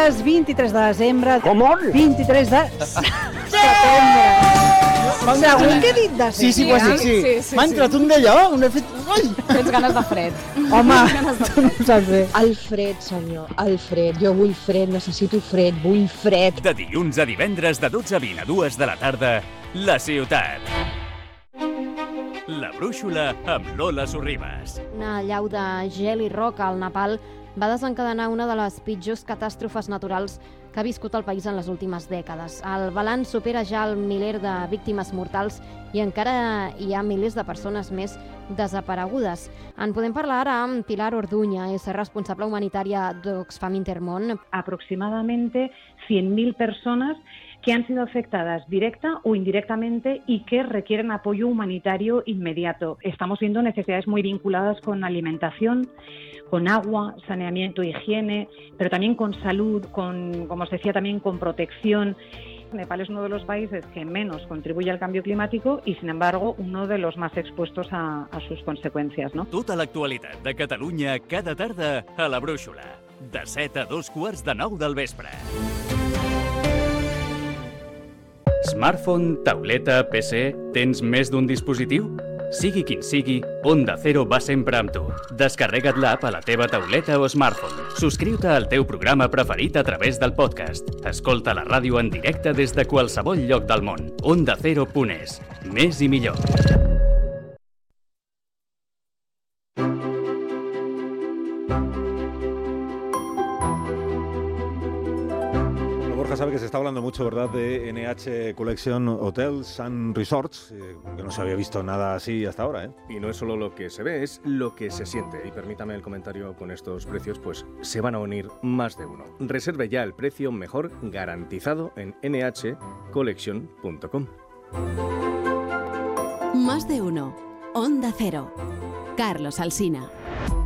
dimecres 23 de desembre. Com on? 23 de setembre. Segur que he dit de Sí, sí, quasi, sí. M'ha entrat un d'allò, un he fet... Ai! Tens ganes de fred. Home, tu no ho saps bé. El fred, senyor, el fred. Jo vull fred, necessito fred, vull fred. De dilluns a divendres de 12 a 20 a 2 de la tarda, La Ciutat. La Brúixola amb Lola Sorribas. Una allau de gel i roca al Nepal va desencadenar una de les pitjors catàstrofes naturals que ha viscut el país en les últimes dècades. El balanç supera ja el miler de víctimes mortals i encara hi ha milers de persones més desaparegudes. En podem parlar ara amb Pilar Orduña, és responsable humanitària d'Oxfam Intermón. Aproximadamente 100.000 personas que han sido afectadas directa o indirectamente y que requieren apoyo humanitario inmediato. Estamos viendo necesidades muy vinculadas con alimentación, con agua, saneamiento, higiene, pero también con salud, con, como os decía, también con protección. Nepal es uno de los países que menos contribuye al cambio climático y, sin embargo, uno de los más expuestos a sus consecuencias, ¿no? Tota l'actualitat de Catalunya cada tarda a La Brúixola, de 7 a 2:45 del vespre. Smartphone, tauleta, PC, tens més d'un dispositiu? Sigui quin sigui, Onda Cero va sempre amb tu. Descarrega't l'app a la teva tauleta o smartphone. Subscriu-te al teu programa preferit a través del podcast. Escolta la ràdio en directe des de qualsevol lloc del món. OndaCero.es. Més i millor. Borja sabe que se está hablando mucho, ¿verdad?, de NH Collection Hotels and Resorts, que no se había visto nada así hasta ahora, ¿eh? Y no es solo lo que se ve, es lo que se siente. Y permítame el comentario, con estos precios, pues se van a unir más de uno. Reserve ya el precio mejor garantizado en nhcollection.com. Más de uno. Onda Cero. Carlos Alsina.